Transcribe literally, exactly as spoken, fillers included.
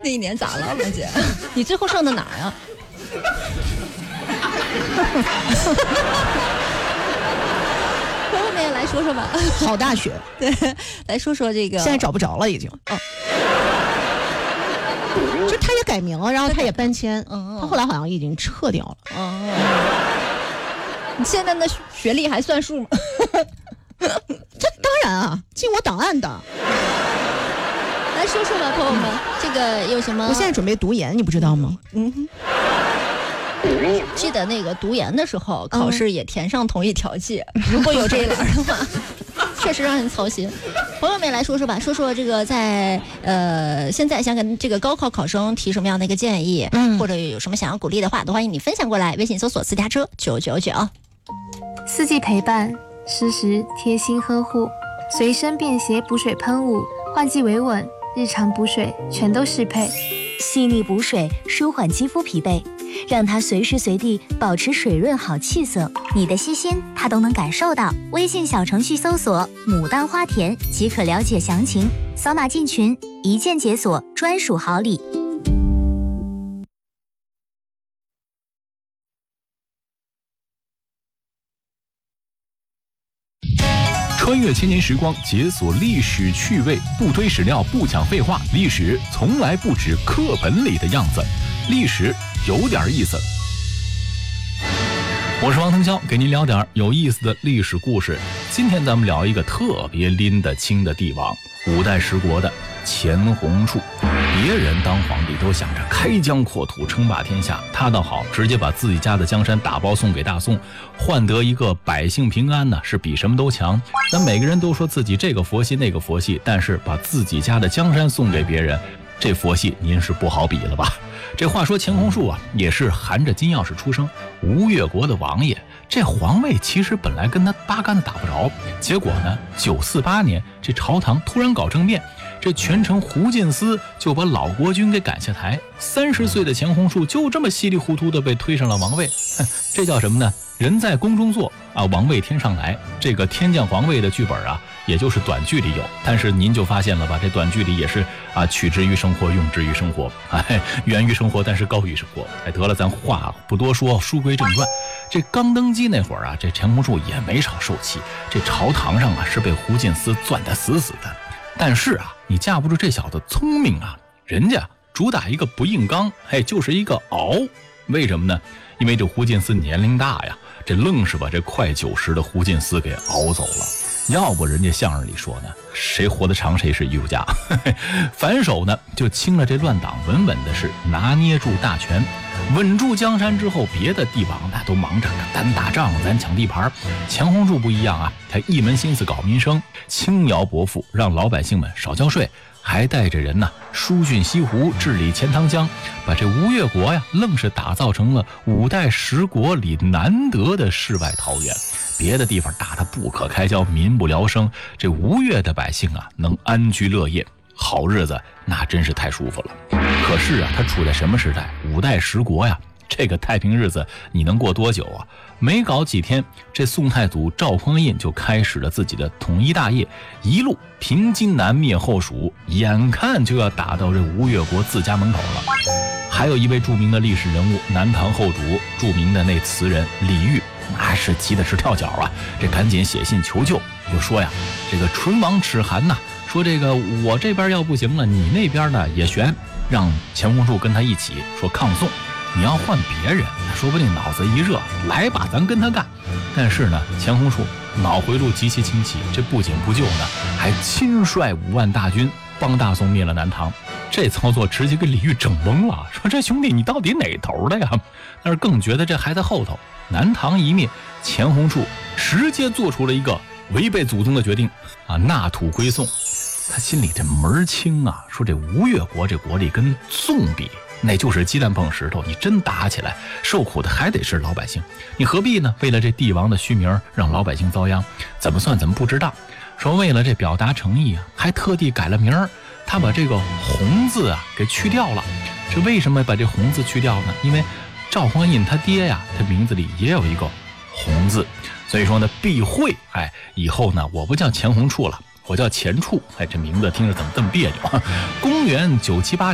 那一年咋了，王姐？你最后上的哪儿呀？朋友们也来说说吧。 好大学， 对，来说说这个。 现在找不着了，已经。哦。就他也改名了，然后他也搬迁，嗯，他后来好像已经撤掉了。 哦。你现在的学历还算数吗？ 这当然啊，进我档案的。 来说说吧，朋友们，这个有什么？ 我现在准备读研，你不知道吗？嗯哼。 记得那个读研的时候，考试也填上同一条界，嗯、如果有这一栏的话，确实让人操心。朋友们来说说吧，说说这个在呃现在想跟这个高考考生提什么样的一个建议，嗯，或者有什么想要鼓励的话，都欢迎你分享过来。微信搜索私家车九九九。 四季陪伴，时时贴心呵护，随身便携补水喷雾，换季维稳，日常补水全都适配。 细腻补水，舒缓肌肤疲惫，让它随时随地保持水润好气色。你的细心，它都能感受到。微信小程序搜索“牡丹花田”即可了解详情，扫码进群，一键解锁专属好礼。 穿越千年时光，解锁历史趣味，不推史料，不讲废话，历史从来不止课本里的样子，历史有点意思。我是王腾霄，给您聊点有意思的历史故事。今天咱们聊一个特别拎得清的帝王，五代十国的钱弘处。别人当皇帝都想着开疆扩土，称霸天下，他倒好，直接把自己家的江山打包送给大宋，换得一个百姓平安呢，是比什么都强。咱每个人都说自己这个佛系那个佛系，但是把自己家的江山送给别人，这佛系您是不好比了吧？这话说钱弘处啊，也是含着金钥匙出生，吴越国的王爷。这皇位其实本来跟他八竿子打不着，结果呢，九四八年这朝堂突然搞政变，这权臣胡进思就把老国君给赶下台，三十岁的钱弘处就这么稀里糊涂的被推上了王位。这叫什么呢？人在宫中坐啊，王位天上来。这个天降皇位的剧本啊，也就是短剧里有，但是您就发现了吧，这短剧里也是啊，取之于生活，用之于生活，哎，源于生活，但是高于生活。哎，得了，咱话不多说，书归正传。这刚登基那会儿啊，这钱弘处也没少受气，这朝堂上啊是被胡进思攥得死死的。但是啊，你架不住这小子聪明啊，人家主打一个不硬刚，嘿，就是一个熬。为什么呢？因为这胡进思年龄大呀，这愣是把这快九十的胡进思给熬走了。要不人家相声里说呢，谁活得长谁是艺术家。反手呢就清了这乱党，稳稳的是拿捏住大权，稳住江山之后，别的帝王那都忙着咱打仗咱抢地盘，钱弘处不一样啊，他一门心思搞民生，轻徭薄赋，让老百姓们少交税，还带着人呢疏浚西湖，治理钱塘江，把这吴越国呀愣是打造成了五代十国里难得的世外桃源。别的地方打得不可开交，民不聊生，这吴越的百姓啊能安居乐业，好日子那真是太舒服了。可是啊，他处在什么时代？五代十国呀，这个太平日子你能过多久啊？没搞几天，这宋太祖赵匡胤就开始了自己的统一大业，一路平津南灭后蜀，眼看就要打到这吴越国自家门口了。还有一位著名的历史人物，南唐后主，著名的那词人李煜，那是急的是跳脚啊！这赶紧写信求救，就说呀，这个唇亡齿寒呐，说这个我这边要不行了，你那边呢也悬，让钱弘处跟他一起说抗宋。你要换别人，说不定脑子一热，来吧，咱跟他干。但是呢，钱弘处脑回路极其清奇，这不仅不救呢，还亲率五万大军帮大宋灭了南唐。这操作直接给李煜整懵了，说这兄弟你到底哪头的呀？但是更觉得这还在后头。南唐一灭，钱弘处直接做出了一个违背祖宗的决定啊，纳土归宋。他心里这门清啊，说这吴越国这国力跟宋比，那就是鸡蛋碰石头，你真打起来，受苦的还得是老百姓。你何必呢？为了这帝王的虚名，让老百姓遭殃，怎么算怎么不值当。说为了这表达诚意啊，还特地改了名儿，他把这个洪字啊给去掉了。这为什么把这洪字去掉呢？因为赵匡胤他爹呀，他名字里也有一个洪字，所以说呢，避讳，哎，以后呢，我不叫钱弘处了，我叫钱处，哎，这名字听着怎么这么别扭啊？公元九七八